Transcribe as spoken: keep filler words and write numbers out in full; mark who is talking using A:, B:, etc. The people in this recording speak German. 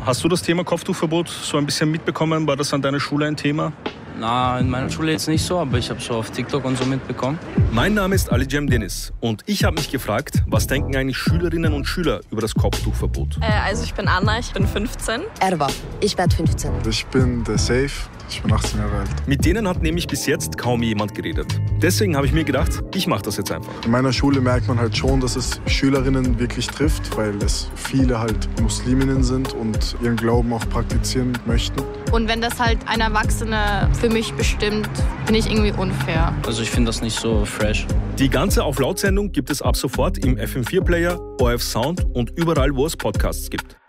A: Hast du das Thema Kopftuchverbot so ein bisschen mitbekommen? War das an deiner Schule ein Thema?
B: Na, in meiner Schule jetzt nicht so, aber ich habe so auf TikTok und so mitbekommen.
A: Mein Name ist Ali Cem Deniz und ich habe mich gefragt, was denken eigentlich Schülerinnen und Schüler über das Kopftuchverbot?
C: Äh, also ich bin Anna, ich bin fünfzehn.
D: Erwa, ich werde fünfzehn.
E: Ich bin der Safe, ich bin achtzehn Jahre alt.
A: Mit denen hat nämlich bis jetzt kaum jemand geredet. Deswegen habe ich mir gedacht, ich mache das jetzt einfach.
E: In meiner Schule merkt man halt schon, dass es Schülerinnen wirklich trifft, weil es viele halt Musliminnen sind und ihren Glauben auch praktizieren möchten.
F: Und wenn das halt ein Erwachsener für mich bestimmt, finde ich irgendwie unfair.
B: Also ich finde das nicht so fresh.
A: Die ganze Auf-Laut-Sendung gibt es ab sofort im F M vier Player, O R F Sound und überall, wo es Podcasts gibt.